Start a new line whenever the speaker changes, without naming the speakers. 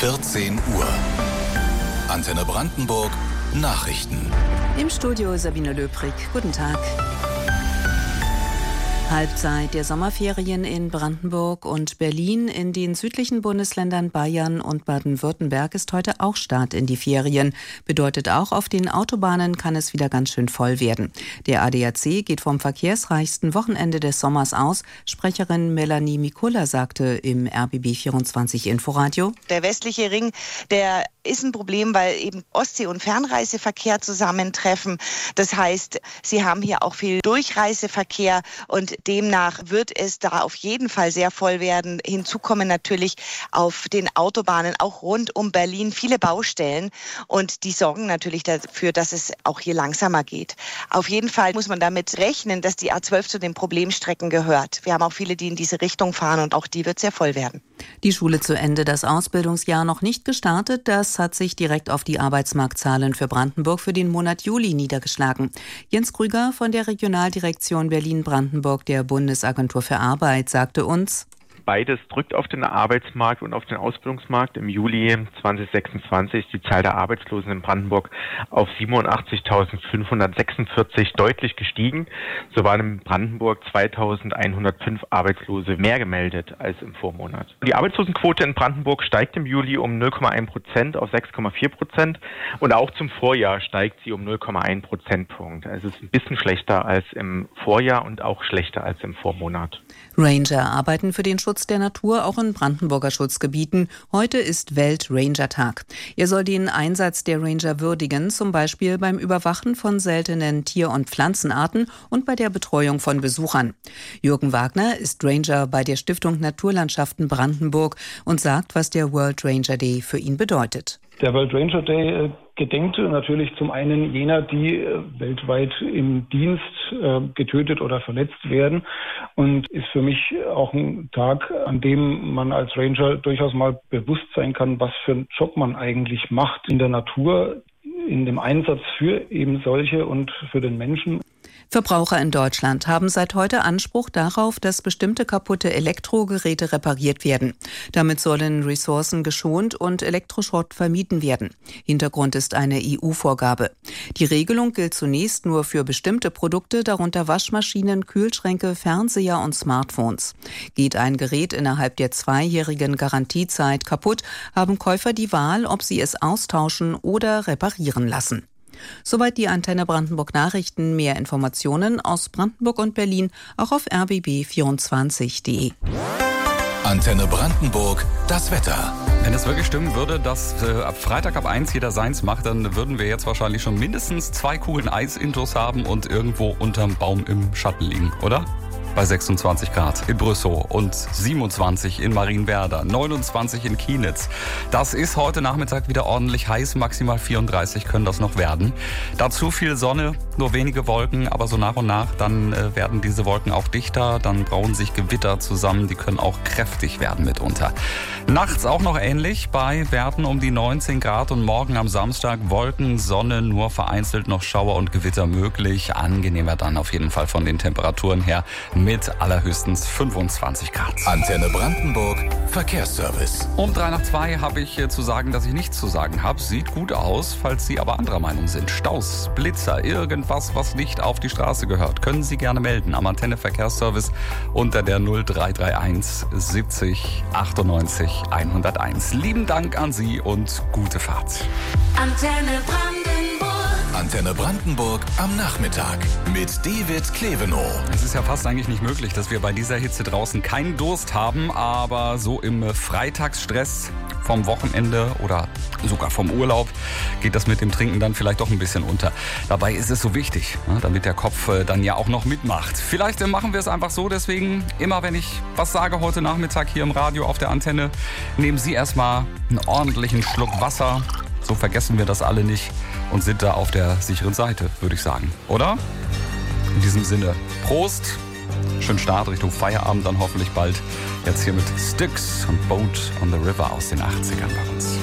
14 Uhr. Antenne Brandenburg Nachrichten.
Im Studio Sabine Löbrig. Guten Tag. Halbzeit der Sommerferien in Brandenburg und Berlin. In den südlichen Bundesländern Bayern und Baden-Württemberg ist heute auch Start in die Ferien. Bedeutet auch, auf den Autobahnen kann es wieder ganz schön voll werden. Der ADAC geht vom verkehrsreichsten Wochenende des Sommers aus. Sprecherin Melanie Mikula sagte im RBB 24 Inforadio:
Der westliche Ring, der ist ein Problem, weil eben Ostsee- und Fernreiseverkehr zusammentreffen. Das heißt, Sie haben hier auch viel Durchreiseverkehr und demnach wird es da auf jeden Fall sehr voll werden. Hinzu kommen natürlich auf den Autobahnen auch rund um Berlin viele Baustellen und die sorgen natürlich dafür, dass es auch hier langsamer geht. Auf jeden Fall muss man damit rechnen, dass die A12 zu den Problemstrecken gehört. Wir haben auch viele, die in diese Richtung fahren und auch die wird sehr voll werden.
Die Schule zu Ende, das Ausbildungsjahr noch nicht gestartet. Das hat sich direkt auf die Arbeitsmarktzahlen für Brandenburg für den Monat Juli niedergeschlagen. Jens Krüger von der Regionaldirektion Berlin-Brandenburg der Bundesagentur für Arbeit sagte uns:
Beides drückt auf den Arbeitsmarkt und auf den Ausbildungsmarkt. Im Juli 2026 ist die Zahl der Arbeitslosen in Brandenburg auf 87.546 deutlich gestiegen. So waren in Brandenburg 2.105 Arbeitslose mehr gemeldet als im Vormonat. Die Arbeitslosenquote in Brandenburg steigt im Juli um 0,1% auf 6,4% und auch zum Vorjahr steigt sie um 0,1 Prozentpunkt. Also es ist ein bisschen schlechter als im Vorjahr und auch schlechter als im Vormonat.
Ranger arbeiten für den Schutz der Natur auch in Brandenburger Schutzgebieten. Heute ist Welt-Ranger-Tag. Er soll den Einsatz der Ranger würdigen, zum Beispiel beim Überwachen von seltenen Tier- und Pflanzenarten und bei der Betreuung von Besuchern. Jürgen Wagner ist Ranger bei der Stiftung Naturlandschaften Brandenburg und sagt, was der World Ranger Day für ihn bedeutet.
Der World Ranger Day gedenkt natürlich zum einen jener, die weltweit im Dienst getötet oder verletzt werden und ist für mich auch ein Tag, an dem man als Ranger durchaus mal bewusst sein kann, was für einen Job man eigentlich macht in der Natur, in dem Einsatz für eben solche und für den Menschen.
Verbraucher in Deutschland haben seit heute Anspruch darauf, dass bestimmte kaputte Elektrogeräte repariert werden. Damit sollen Ressourcen geschont und Elektroschrott vermieden werden. Hintergrund ist eine EU-Vorgabe. Die Regelung gilt zunächst nur für bestimmte Produkte, darunter Waschmaschinen, Kühlschränke, Fernseher und Smartphones. Geht ein Gerät innerhalb der 2-jährigen Garantiezeit kaputt, haben Käufer die Wahl, ob sie es austauschen oder reparieren lassen. Soweit die Antenne Brandenburg Nachrichten. Mehr Informationen aus Brandenburg und Berlin auch auf rbb24.de.
Antenne Brandenburg, das Wetter.
Wenn es wirklich stimmen würde, dass ab Freitag ab 1 jeder seins macht, dann würden wir jetzt wahrscheinlich schon mindestens 2 Kugeln Eis-Intos haben und irgendwo unterm Baum im Schatten liegen, oder? Bei 26 Grad in Brüssow und 27 in Marienwerder, 29 in Kienitz. Das ist heute Nachmittag wieder ordentlich heiß, maximal 34 können das noch werden. Dazu viel Sonne, nur wenige Wolken, aber so nach und nach, dann werden diese Wolken auch dichter, dann brauen sich Gewitter zusammen, die können auch kräftig werden mitunter. Nachts auch noch ähnlich, bei Werten um die 19 Grad und morgen am Samstag Wolken, Sonne, nur vereinzelt noch Schauer und Gewitter möglich. Angenehmer dann auf jeden Fall von den Temperaturen her, mit allerhöchstens 25 Grad.
Antenne Brandenburg, Verkehrsservice.
Um 3:03 habe ich zu sagen, dass ich nichts zu sagen habe. Sieht gut aus, falls Sie aber anderer Meinung sind. Staus, Blitzer, irgendwas, was nicht auf die Straße gehört, können Sie gerne melden am Antenne Verkehrsservice unter der 0331 70 98 101. Lieben Dank an Sie und gute Fahrt.
Antenne Brandenburg am Nachmittag mit David Klevenow.
Es ist ja fast eigentlich nicht möglich, dass wir bei dieser Hitze draußen keinen Durst haben, aber so im Freitagsstress vom Wochenende oder sogar vom Urlaub geht das mit dem Trinken dann vielleicht doch ein bisschen unter. Dabei ist es so wichtig, damit der Kopf dann ja auch noch mitmacht. Vielleicht machen wir es einfach so, deswegen immer wenn ich was sage heute Nachmittag hier im Radio auf der Antenne, nehmen Sie erstmal einen ordentlichen Schluck Wasser. So vergessen wir das alle nicht und sind da auf der sicheren Seite, würde ich sagen. Oder? In diesem Sinne, Prost, schönen Start Richtung Feierabend dann hoffentlich bald. Jetzt hier mit Styx und Boat on the River aus den 80ern bei uns.